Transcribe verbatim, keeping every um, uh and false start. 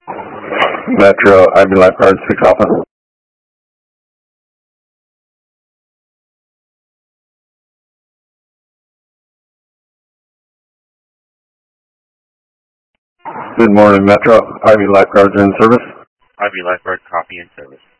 Metro, Ivy Lifeguard, six Alpha. Good morning, Metro, Ivy Lifeguards in service. Ivy Lifeguard, copy in service.